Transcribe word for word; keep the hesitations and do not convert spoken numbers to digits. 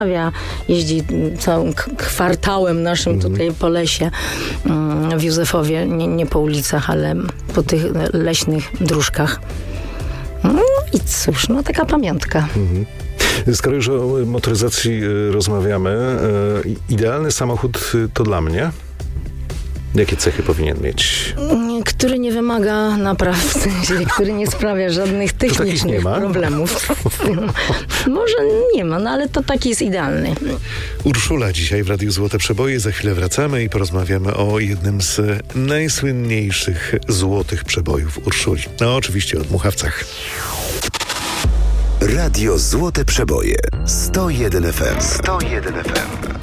jeździ całym k- kwartałem naszym Mhm. tutaj po lesie mm, w Józefowie, nie, nie po ulicach, ale po tych leśnych dróżkach. No i cóż, no taka pamiątka. Skoro już o motoryzacji y, rozmawiamy, y, idealny samochód y, to dla mnie. Jakie cechy powinien mieć? Który nie wymaga napraw, w sensie, który nie sprawia żadnych takich nie technicznych ma? problemów. Może nie ma, no ale to taki jest idealny. Urszula dzisiaj w Radiu Złote Przeboje. Za chwilę wracamy i porozmawiamy o jednym z najsłynniejszych złotych przebojów Urszuli. No oczywiście o dmuchawcach. Radio Złote Przeboje sto jeden F M. sto jeden F M.